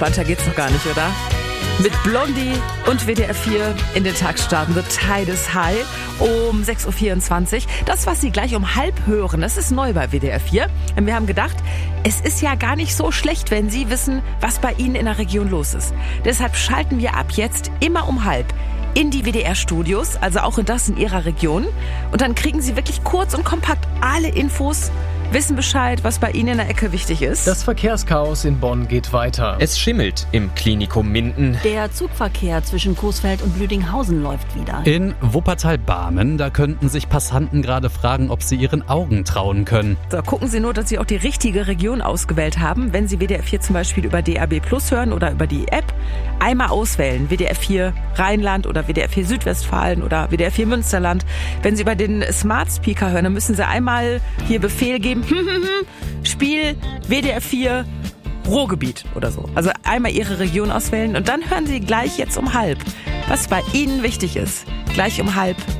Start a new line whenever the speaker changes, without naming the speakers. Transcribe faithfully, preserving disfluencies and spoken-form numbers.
Entspannter geht's doch gar nicht, oder? Mit Blondie und W D R vier in den Tag starten. The Tide is High um sechs Uhr vierundzwanzig. Das, was Sie gleich um halb hören, das ist neu bei W D R vier. Wir haben gedacht, es ist ja gar nicht so schlecht, wenn Sie wissen, was bei Ihnen in der Region los ist. Deshalb schalten wir ab jetzt immer um halb in die W D R-Studios, also auch in das in Ihrer Region. Und dann kriegen Sie wirklich kurz und kompakt alle Infos, wissen Bescheid, was bei Ihnen in der Ecke wichtig ist.
Das Verkehrschaos in Bonn geht weiter.
Es schimmelt im Klinikum Minden.
Der Zugverkehr zwischen Coesfeld und Lüdinghausen läuft wieder.
In Wuppertal-Barmen, da könnten sich Passanten gerade fragen, ob sie ihren Augen trauen können.
So, gucken Sie nur, dass Sie auch die richtige Region ausgewählt haben. Wenn Sie W D R vier zum Beispiel über D A B Plus hören oder über die App, einmal auswählen. W D R vier Rheinland oder W D R vier Südwestfalen oder W D R vier Münsterland. Wenn Sie über den Smart Speaker hören, dann müssen Sie einmal hier Befehl geben, Spiel W D R vier Ruhrgebiet oder so. Also einmal Ihre Region auswählen und dann hören Sie gleich jetzt um halb, was bei Ihnen wichtig ist. Gleich um halb